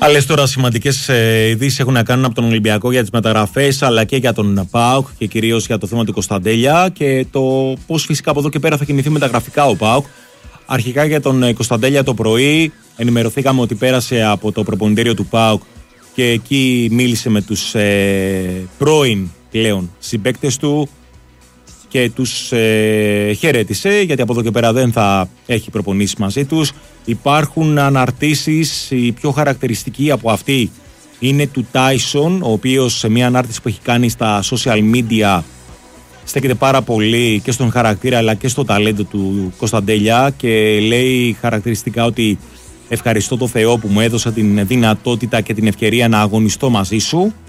Άλλες τώρα σημαντικές ειδήσεις έχουν να κάνουν από τον Ολυμπιακό για τις μεταγραφές, αλλά και για τον ΠΑΟΚ και κυρίως για το θέμα του Κωνσταντέλια και το πώς φυσικά από εδώ και πέρα θα κινηθεί μεταγραφικά ο ΠΑΟΚ. Αρχικά για τον Κωνσταντέλια το πρωί ενημερωθήκαμε ότι πέρασε από το προπονητήριο του ΠΑΟΚ και εκεί μίλησε με τους πρώην πλέον συμπαίκτες του και τους χαιρέτησε, γιατί από εδώ και πέρα δεν θα έχει προπονήσει μαζί τους. Υπάρχουν αναρτήσεις, η πιο χαρακτηριστική από αυτή είναι του Τάισον, ο οποίος σε μια ανάρτηση που έχει κάνει στα social media στέκεται πάρα πολύ και στον χαρακτήρα αλλά και στο ταλέντο του Κωνσταντέλια και λέει χαρακτηριστικά ότι ευχαριστώ το Θεό που μου έδωσε την δυνατότητα και την ευκαιρία να αγωνιστώ μαζί σου.